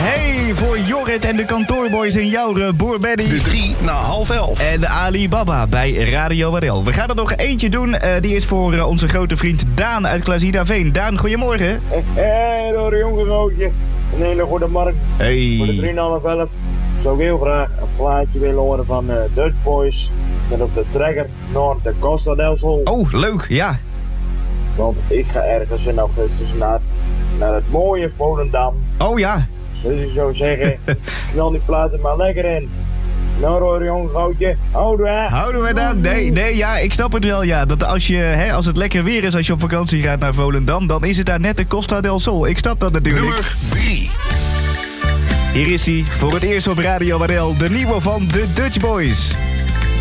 Hey, voor Jorrit en de kantoorboys en jou, Boer Benny. De 3 na half 11. En Alibaba bij Radio Warel. We gaan er nog eentje doen. Die is voor onze grote vriend Daan uit Klaasida-Veen. Daan, goedemorgen. Hey, door een jonge roodje. Een hele goede markt. Hey. Voor de 3 na half 11 zou ik heel graag een plaatje willen horen van Dutch Boys. Met op de trekker naar de Costa del Sol. Oh, leuk, ja. Want ik ga ergens in augustus naar het mooie Volendam. Oh ja. Dus ik zou zeggen, knal die platen maar lekker in. Nou hoor, jong goudje, houden we. Houden we dan? Nee, ja, ik snap het wel, ja. Dat als het lekker weer is als je op vakantie gaat naar Volendam, dan is het daar net de Costa del Sol. Ik snap dat natuurlijk. Nummer 3. Hier is hij, voor het eerst op Radio Warel, de nieuwe van de Dutch Boys.